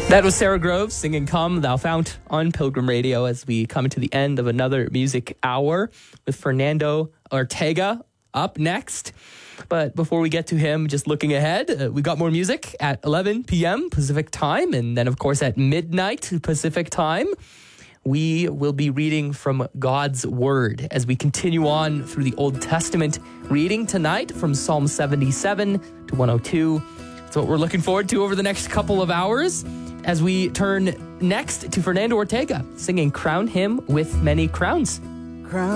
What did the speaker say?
That was Sarah Groves singing Come Thou Fount on Pilgrim Radio as we come to the end of another music hour with Fernando Ortega up next. But before we get to him, just looking ahead, we got more music at 11 p.m. Pacific time. And then, of course, at midnight Pacific time, we will be reading from God's Word as we continue on through the Old Testament, reading tonight from Psalm 77 to 102. That's what we're looking forward to over the next couple of hours as we turn next to Fernando Ortega singing Crown Him with Many Crowns. Crown